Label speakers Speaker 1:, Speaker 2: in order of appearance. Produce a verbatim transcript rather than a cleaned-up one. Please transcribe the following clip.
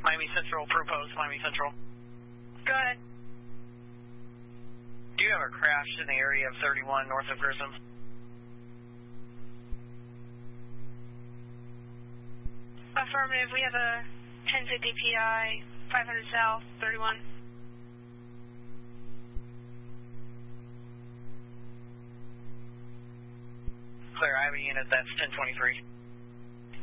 Speaker 1: Miami Central, proposed Miami Central.
Speaker 2: Go ahead.
Speaker 1: Do you have a crash in the area of thirty-one north of Grissom?
Speaker 2: Affirmative. We have a ten fifty P I, five hundred south, thirty-one.
Speaker 1: Clear, I have a unit that's ten twenty-three.